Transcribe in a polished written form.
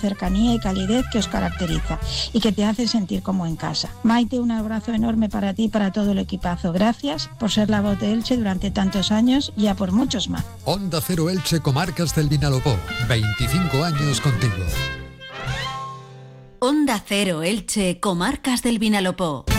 cercanía y calidez que os caracteriza y que te hace sentir como en casa. Maite, un abrazo enorme para ti y para todo el equipazo. Gracias por ser la voz de Elche durante tantos años y a por muchos más. Onda Cero Elche, Comarcas del Vinalopó. 25 años contigo. Onda Cero Elche, Comarcas del Vinalopó.